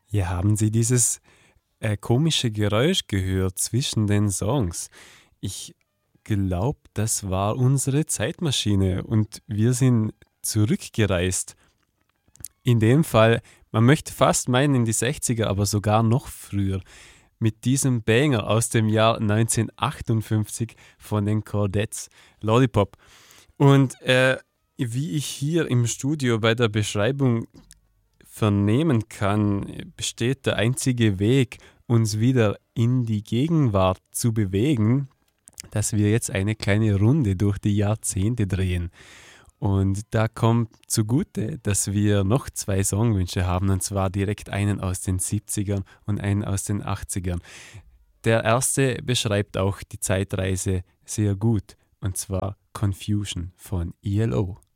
Ja, haben Sie dieses komische Geräusch gehört zwischen den Songs? Ich glaube, das war unsere Zeitmaschine und wir sind zurückgereist. In dem Fall, man möchte fast meinen in die 60er, aber sogar noch früher. Mit diesem Banger aus dem Jahr 1958 von den Chordettes, Lollipop. Und wie ich hier im Studio bei der Beschreibung vernehmen kann, besteht der einzige Weg, uns wieder in die Gegenwart zu bewegen, dass wir jetzt eine kleine Runde durch die Jahrzehnte drehen. Und da kommt zugute, dass wir noch zwei Songwünsche haben, und zwar direkt einen aus den 70ern und einen aus den 80ern. Der erste beschreibt auch die Zeitreise sehr gut, und zwar Confusion von ELO.